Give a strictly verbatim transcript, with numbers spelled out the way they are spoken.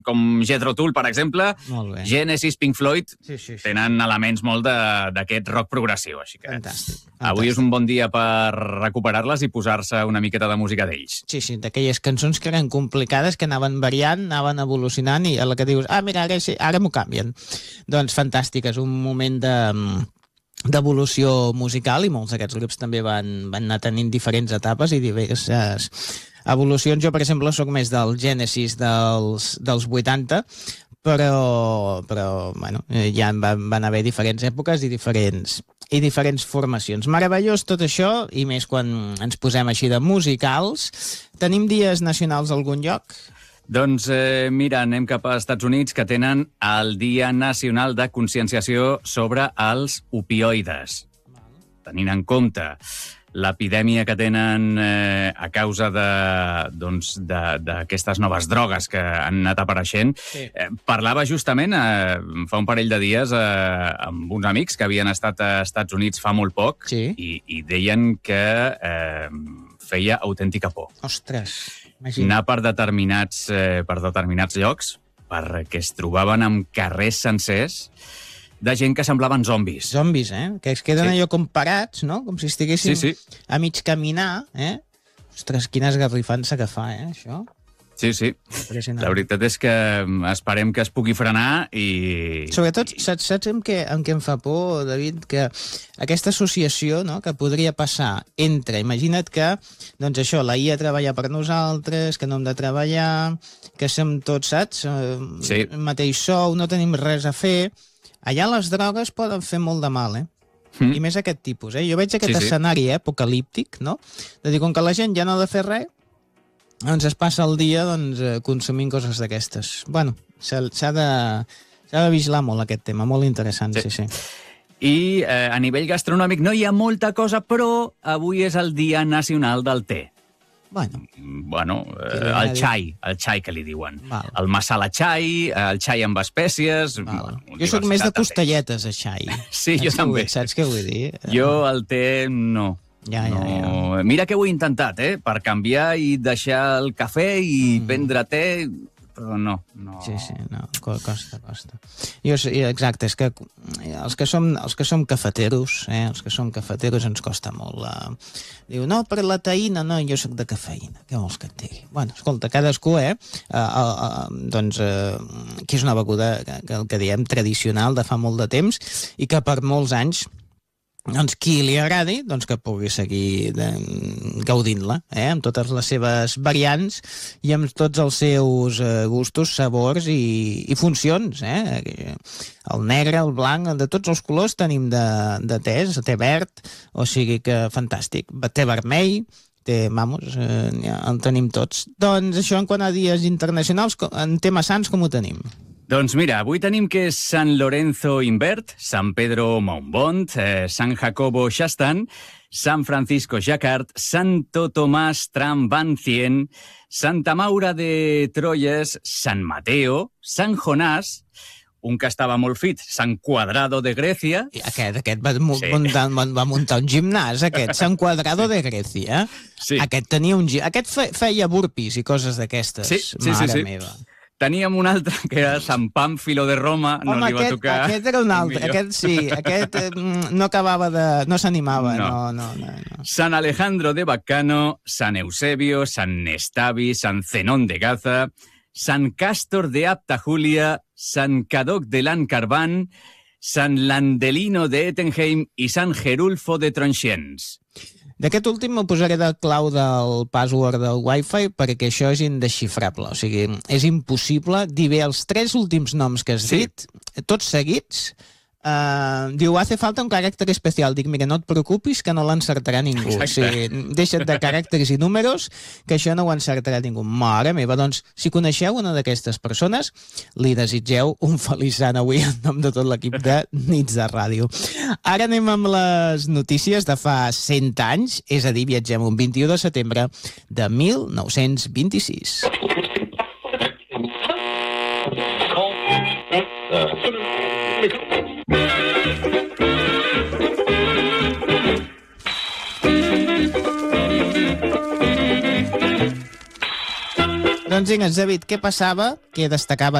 com Jethro Tull, per exemple, Genesis, Pink Floyd, sí, sí, sí. tenen elements molt d'aquest rock progressiu. Així que fantàstic, fantàstic. Avui és un bon dia per recuperar-les i posar-se una miqueta de música d'ells. Sí, sí, d'aquelles cançons que eren complicades, que anaven variant, anaven evolucionant, i a la que dius, ah, mira, ara, sí, ara m'ho canvien. Doncs fantàstic, és un moment de... d'evolució musical, i molts d'aquests grups també van, van anar tenint diferents etapes i diverses evolucions. Jo, per exemple, sóc més del Genesis dels, dels vuitanta, però, però bueno, ja van, van haver diferents èpoques i diferents, i diferents formacions. Meravellós tot això, i més quan ens posem així de musicals. Tenim dies nacionals a algun lloc? Doncs eh, mira, anem cap als Estats Units, que tenen el Dia Nacional de Conscienciació sobre els opioides. Tenint en compte l'epidèmia que tenen eh, a causa d'aquestes doncs, noves drogues que han anat apareixent. Sí. Eh, parlava justament eh, fa un parell de dies eh, amb uns amics que havien estat a Estats Units fa molt poc, sí. i, i deien que eh, feia autèntica por. Ostres, imagina. Anar per determinats, eh, per determinats llocs, perquè es trobaven amb carrers sencers de gent que semblaven zombis. Zombis, eh? Que es queden sí. allò com parats, no? Com si estiguéssim sí, sí. a mig caminar, eh? Ostres, quina esgarrifança que fa, eh, això? Sí, sí. La veritat és que esperem que es pugui frenar i... Sobretot, saps, saps amb, què, amb què em fa por, David? Que aquesta associació, no?, que podria passar entre... Imagina't que, doncs això, la I A treballa per nosaltres, que no hem de treballar, que som tots, saps? Sí. Mateix sou, no tenim res a fer... Allà les drogues poden fer molt de mal, eh? Mm. I més aquest tipus, eh? Jo veig aquest sí, escenari sí. apocalíptic, no? De dir, com que la gent ja no ha de fer res, doncs es passa el dia doncs, consumint coses d'aquestes. Bueno, s'ha de, s'ha de vigilar molt aquest tema, molt interessant, sí, sí. sí. I eh, a nivell gastronòmic no hi ha molta cosa, però avui és el Dia Nacional del Te. Bueno, bueno eh, el xai, el xai que li diuen. Val. El masala xai, el xai amb espècies... Bueno, jo sóc més de costelletes, de xai. Sí, saps jo també. Vull, saps què vull dir? Jo el te no. Ja, ja, ja. No. Mira que ho he intentat, eh? Per canviar i deixar el cafè i mm. prendre te... però no, no... Sí, sí, no, costa, costa. Jo, exacte, és que els que som, els que som cafeteros, eh, els que som cafeteros ens costa molt. Uh, diu, no, per la taïna, no, jo sóc de cafeïna, què vols que et digui? Bueno, escolta, cadascú, eh, uh, uh, uh, doncs, uh, que és una beguda que, que el que diem tradicional de fa molt de temps i que per molts anys doncs qui li agradi, doncs que pugui seguir gaudint-la, eh? Amb totes les seves variants i amb tots els seus eh, gustos, sabors i, i funcions, eh? El negre, el blanc, de tots els colors tenim de, de tés, té verd, o sigui que fantàstic. Té vermell, té, vamos, eh, ja el tenim tots. Doncs això en quant a dies internacionals, en temes sants, com ho tenim? Doncs mira, avui tenim que és San Lorenzo Invert, San Pedro Mountbont, eh, San Jacobo Shastan, San Francisco Jacquard, Santo Tomás Trambancien, Santa Maura de Troyes, San Mateo, San Jonás, un que estava molt fit, San Cuadrado de Grècia. I aquest, aquest va, sí. muntar, va muntar un gimnàs, aquest, San Cuadrado sí. de Grècia. Sí. Aquest tenia un aquest feia burpees i coses d'aquestes. Sí, sí, mare sí, sí. meva. Teníem un altre, que era Sant Pàmfilo de Roma, no Home, li va aquest, tocar... aquest era un altre, aquest sí, aquest eh, no acabava de... no s'animava, no. No, no, no, no. San Alejandro de Baccano, San Eusebio, San Nestavi, San Zenón de Gaza, San Castor de Apta Julia, San Cadoc de Lancarvan, San Landelino de Ettenheim i San Gerulfo de Tronxiens. D'aquest últim m'ho posaré de clau del password del Wi-Fi perquè això és indesxifrable. O sigui, és impossible dir bé els tres últims noms que has sí. dit, tots seguits. Uh, diu, hace falta un caràcter especial. Dic, mira, no et preocupis que no l'encertarà ningú. Exacte. O sigui, deixa't de caràcters i números que això no ho encertarà ningú. Mare meva, doncs, si coneixeu una d'aquestes persones, li desitgeu un feliç sant avui en nom de tot l'equip de Nits de Ràdio. Ara anem amb les notícies de fa cent anys, és a dir, viatgem un vint-i-u de setembre de mil nou-cents vint-i-sis. Doncs Imagina't, David, què passava, què destacava